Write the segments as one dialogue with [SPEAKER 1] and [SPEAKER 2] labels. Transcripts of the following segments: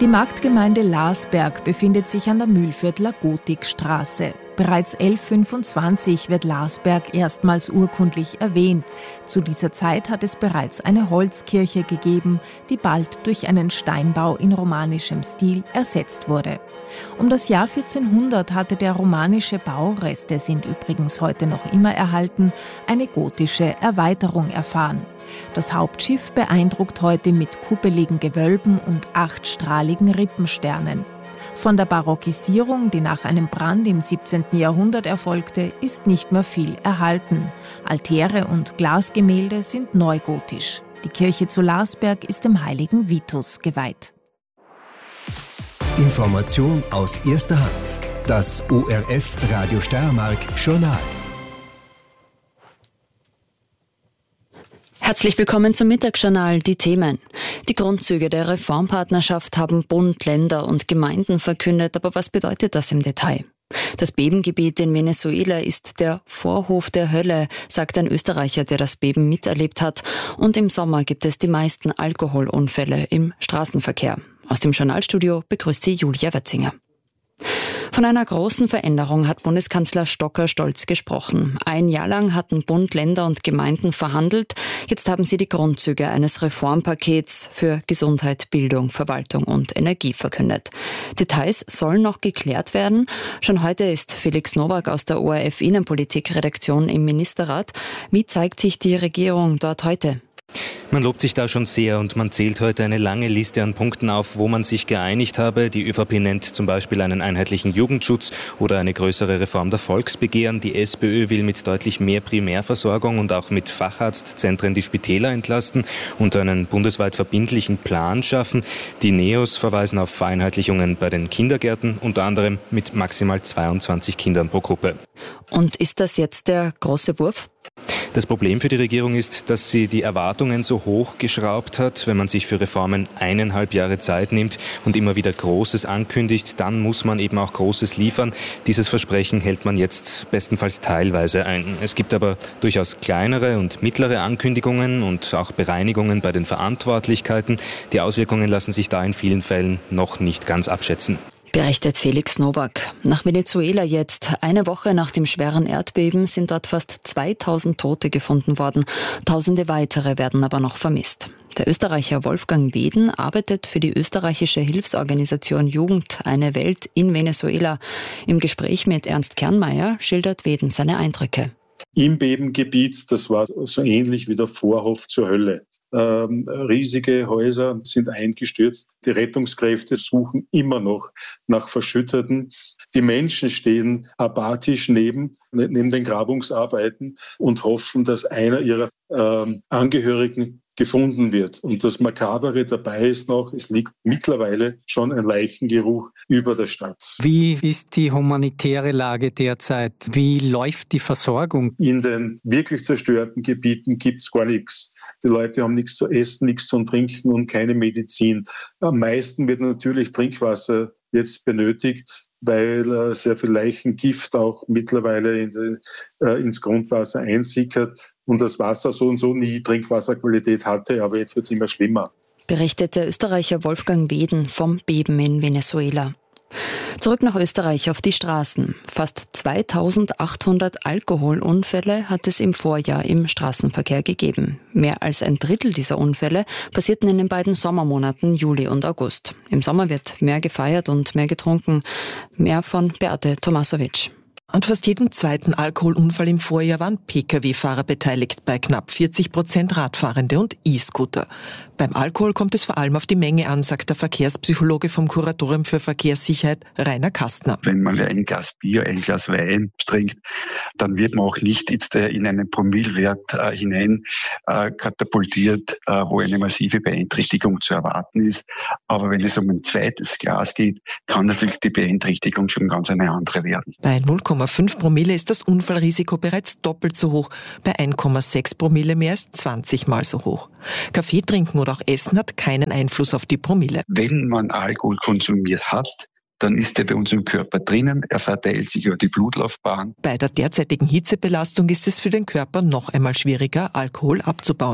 [SPEAKER 1] Die Marktgemeinde Larsberg befindet sich an der Mühlviertler Gotikstraße. Bereits 1125 wird Larsberg erstmals urkundlich erwähnt. Zu dieser Zeit hat es bereits eine Holzkirche gegeben, die bald durch einen Steinbau in romanischem Stil ersetzt wurde. Um das Jahr 1400 hatte der romanische Bau, Reste sind übrigens heute noch immer erhalten, eine gotische Erweiterung erfahren. Das Hauptschiff beeindruckt heute mit kuppeligen Gewölben und 8strahligen Rippensternen. Von der Barockisierung, die nach einem Brand im 17. Jahrhundert erfolgte, ist nicht mehr viel erhalten. Altäre und Glasgemälde sind neugotisch. Die Kirche zu Larsberg ist dem heiligen Vitus geweiht.
[SPEAKER 2] Information aus erster Hand. Das ORF Radio Steiermark Journal.
[SPEAKER 3] Herzlich willkommen zum Mittagsjournal. Die Themen. Die Grundzüge der Reformpartnerschaft haben Bund, Länder und Gemeinden verkündet. Aber was bedeutet das im Detail? Das Bebengebiet in Venezuela ist der Vorhof der Hölle, sagt ein Österreicher, der das Beben miterlebt hat. Und im Sommer gibt es die meisten Alkoholunfälle im Straßenverkehr. Aus dem Journalstudio begrüßt sie Julia Wetzinger. Von einer großen Veränderung hat Bundeskanzler Stocker stolz gesprochen. Ein Jahr lang hatten Bund, Länder und Gemeinden verhandelt. Jetzt haben sie die Grundzüge eines Reformpakets für Gesundheit, Bildung, Verwaltung und Energie verkündet. Details sollen noch geklärt werden. Schon heute ist Felix Nowak aus der ORF Innenpolitik-Redaktion im Ministerrat. Wie zeigt sich die Regierung dort heute?
[SPEAKER 4] Man lobt sich da schon sehr und man zählt heute eine lange Liste an Punkten auf, wo man sich geeinigt habe. Die ÖVP nennt zum Beispiel einen einheitlichen Jugendschutz oder eine größere Reform der Volksbegehren. Die SPÖ will mit deutlich mehr Primärversorgung und auch mit Facharztzentren die Spitäler entlasten und einen bundesweit verbindlichen Plan schaffen. Die NEOS verweisen auf Vereinheitlichungen bei den Kindergärten, unter anderem mit maximal 22 Kindern pro Gruppe.
[SPEAKER 3] Und ist das jetzt der große Wurf?
[SPEAKER 4] Das Problem für die Regierung ist, dass sie die Erwartungen so hoch geschraubt hat. Wenn man sich für Reformen 1,5 Jahre Zeit nimmt und immer wieder Großes ankündigt, dann muss man eben auch Großes liefern. Dieses Versprechen hält man jetzt bestenfalls teilweise ein. Es gibt aber durchaus kleinere und mittlere Ankündigungen und auch Bereinigungen bei den Verantwortlichkeiten. Die Auswirkungen lassen sich da in vielen Fällen noch nicht ganz abschätzen.
[SPEAKER 3] Berichtet Felix Nowak. Nach Venezuela jetzt. Eine Woche nach dem schweren Erdbeben sind dort fast 2000 Tote gefunden worden. Tausende weitere werden aber noch vermisst. Der Österreicher Wolfgang Weden arbeitet für die österreichische Hilfsorganisation Jugend eine Welt in Venezuela. Im Gespräch mit Ernst Kernmeier schildert Weden seine Eindrücke.
[SPEAKER 5] Im Bebengebiet, das war so ähnlich wie der Vorhof zur Hölle. Riesige Häuser sind eingestürzt. Die Rettungskräfte suchen immer noch nach Verschütteten. Die Menschen stehen apathisch neben den Grabungsarbeiten und hoffen, dass einer ihrer Angehörigen gefunden wird. Und das Makabere dabei ist noch, es liegt mittlerweile schon ein Leichengeruch über der Stadt.
[SPEAKER 6] Wie ist die humanitäre Lage derzeit? Wie läuft die Versorgung?
[SPEAKER 5] In den wirklich zerstörten Gebieten gibt es gar nichts. Die Leute haben nichts zu essen, nichts zum Trinken und keine Medizin. Am meisten wird natürlich Trinkwasser jetzt benötigt, weil sehr viel Leichengift auch mittlerweile ins Grundwasser einsickert und das Wasser so und so nie Trinkwasserqualität hatte, aber jetzt wird es immer schlimmer.
[SPEAKER 3] Berichtet der Österreicher Wolfgang Weden vom Beben in Venezuela. Zurück nach Österreich auf die Straßen. Fast 2800 Alkoholunfälle hat es im Vorjahr im Straßenverkehr gegeben. Mehr als ein Drittel dieser Unfälle passierten in den beiden Sommermonaten Juli und August. Im Sommer wird mehr gefeiert und mehr getrunken. Mehr von Beate Tomasowitsch.
[SPEAKER 7] An fast jedem zweiten Alkoholunfall im Vorjahr waren Pkw-Fahrer beteiligt, bei knapp 40% Radfahrende und E-Scooter. Beim Alkohol kommt es vor allem auf die Menge an, sagt der Verkehrspsychologe vom Kuratorium für Verkehrssicherheit, Rainer Kastner.
[SPEAKER 8] Wenn man ein Glas Bier, ein Glas Wein trinkt, dann wird man auch nicht jetzt in einen Promillewert hinein katapultiert, wo eine massive Beeinträchtigung zu erwarten ist. Aber wenn es um ein zweites Glas geht, kann natürlich die Beeinträchtigung schon ganz eine andere werden.
[SPEAKER 7] Bei 0,5 Promille ist das Unfallrisiko bereits doppelt so hoch, bei 1,6 Promille mehr als 20 Mal so hoch. Kaffee trinken oder auch Essen hat keinen Einfluss auf die Promille.
[SPEAKER 8] Wenn man Alkohol konsumiert hat, dann ist er bei uns im Körper drinnen, er verteilt sich über die Blutlaufbahn.
[SPEAKER 7] Bei der derzeitigen Hitzebelastung ist es für den Körper noch einmal schwieriger, Alkohol abzubauen.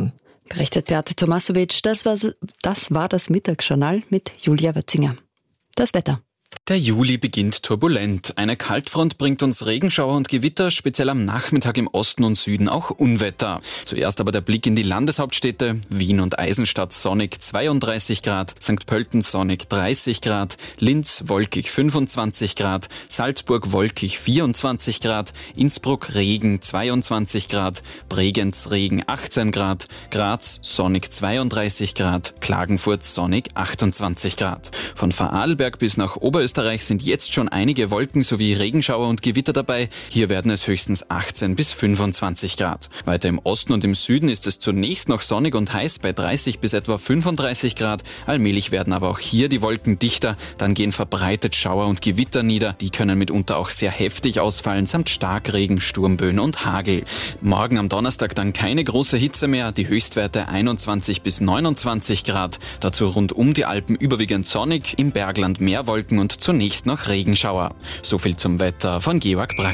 [SPEAKER 3] Berichtet Beate Tomasovic. Das war das Mittagsjournal mit Julia Wötzinger. Das Wetter.
[SPEAKER 9] Der Juli beginnt turbulent. Eine Kaltfront bringt uns Regenschauer und Gewitter, speziell am Nachmittag im Osten und Süden auch Unwetter. Zuerst aber der Blick in die Landeshauptstädte. Wien und Eisenstadt sonnig 32 Grad, St. Pölten sonnig 30 Grad, Linz wolkig 25 Grad, Salzburg wolkig 24 Grad, Innsbruck Regen 22 Grad, Bregenz Regen 18 Grad, Graz sonnig 32 Grad, Klagenfurt sonnig 28 Grad. Von Vorarlberg bis nach Oberösterreich sind jetzt schon einige Wolken sowie Regenschauer und Gewitter dabei. Hier werden es höchstens 18 bis 25 Grad. Weiter im Osten und im Süden ist es zunächst noch sonnig und heiß bei 30 bis etwa 35 Grad. Allmählich werden aber auch hier die Wolken dichter. Dann gehen verbreitet Schauer und Gewitter nieder. Die können mitunter auch sehr heftig ausfallen, samt Starkregen, Sturmböen und Hagel. Morgen am Donnerstag dann keine große Hitze mehr. Die Höchstwerte 21 bis 29 Grad. Dazu rund um die Alpen überwiegend sonnig, im Bergland mehr Wolken und zunächst noch Regenschauer. So viel zum Wetter von Georg Brack.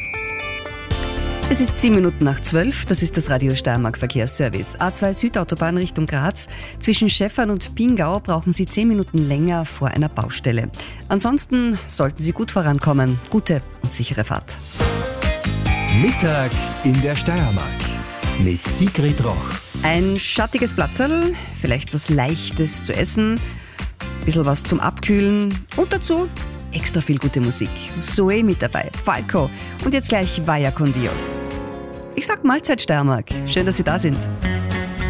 [SPEAKER 3] Es ist 12:07. Das ist das Radio Steiermark Verkehrsservice. A2 Südautobahn Richtung Graz. Zwischen Schäffern und Pingau brauchen Sie 10 Minuten länger vor einer Baustelle. Ansonsten sollten Sie gut vorankommen. Gute und sichere Fahrt.
[SPEAKER 2] Mittag in der Steiermark mit Sigrid Roch.
[SPEAKER 3] Ein schattiges Platzerl, vielleicht was Leichtes zu essen, ein bisschen was zum Abkühlen und dazu extra viel gute Musik. Zoe mit dabei, Falco und jetzt gleich Vaya con Dios. Ich sag Mahlzeit Steiermark. Schön, dass Sie da sind.